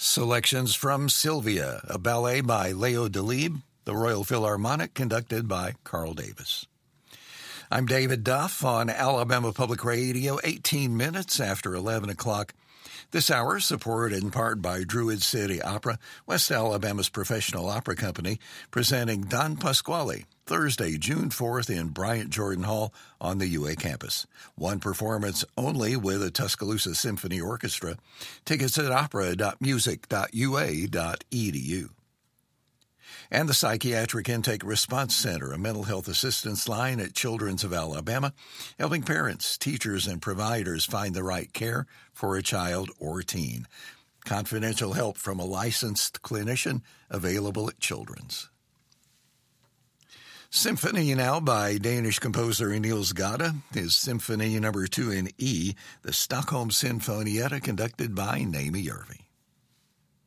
Selections from Sylvia, a ballet by Leo Delibes, the Royal Philharmonic, conducted by Carl Davis. I'm David Duff on Alabama Public Radio, 18 minutes after 11 o'clock. This hour supported in part by Druid City Opera, West Alabama's professional opera company, presenting Don Pasquale, Thursday, June 4th in Bryant Jordan Hall on the UA campus. One performance only with the Tuscaloosa Symphony Orchestra. Tickets at opera.music.ua.edu. And the Psychiatric Intake Response Center, a mental health assistance line at Children's of Alabama, helping parents, teachers, and providers find the right care for a child or teen. Confidential help from a licensed clinician available at Children's. Symphony now by Danish composer Niels Gade, his Symphony No. 2 in E, the Stockholm Sinfonietta, conducted by Naomi Järvi.